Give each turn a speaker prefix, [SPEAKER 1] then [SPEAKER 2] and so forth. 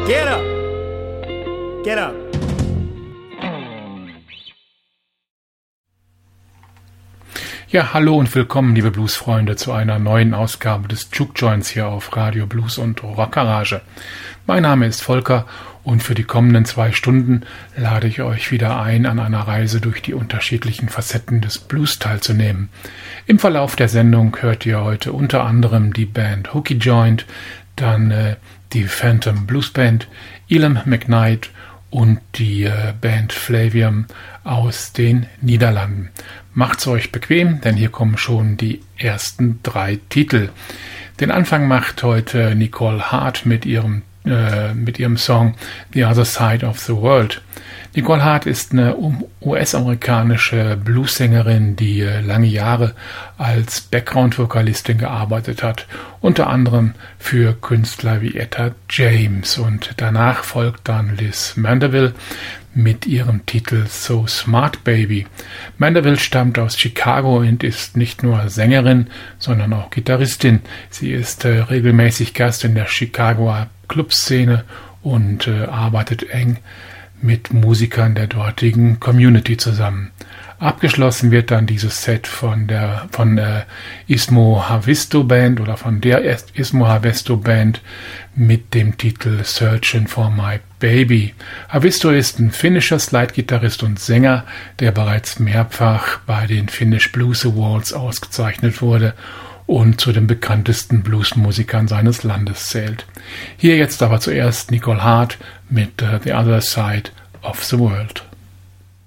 [SPEAKER 1] Get up! Get up!
[SPEAKER 2] Ja, hallo und willkommen, liebe Bluesfreunde, zu einer neuen Ausgabe des Juke Joints hier auf Radio Blues und Rock Garage. Mein Name ist Volker und für die kommenden 2 Stunden lade ich euch wieder ein, an einer Reise durch die unterschiedlichen Facetten des Blues teilzunehmen. Im Verlauf der Sendung hört ihr heute unter anderem die Band Hooky Joint, dann die Phantom Blues Band, Elam McKnight und die Band Flavium aus den Niederlanden. Macht's euch bequem, denn hier kommen schon die ersten 3 Titel. Den Anfang macht heute Nicole Hart mit ihrem Song The Other Side of the World. Nicole Hart ist eine US-amerikanische Bluessängerin, die lange Jahre als Background-Vokalistin gearbeitet hat, unter anderem für Künstler wie Etta James. Und danach folgt dann Liz Mandeville mit ihrem Titel So Smart Baby. Mandeville stammt aus Chicago und ist nicht nur Sängerin, sondern auch Gitarristin. Sie ist regelmäßig Gast in der Chicagoer Clubszene und arbeitet eng mit Musikern der dortigen Community zusammen. Abgeschlossen wird dann dieses Set von der Ismo Havisto Band oder von der Ismo Havisto Band mit dem Titel Searching for My Baby. Havisto ist ein finnischer Slide-Gitarrist und Sänger, der bereits mehrfach bei den Finnish Blues Awards ausgezeichnet wurde und zu den bekanntesten Bluesmusikern seines Landes zählt. Hier jetzt aber zuerst Nicole Hart mit The Other Side of the World.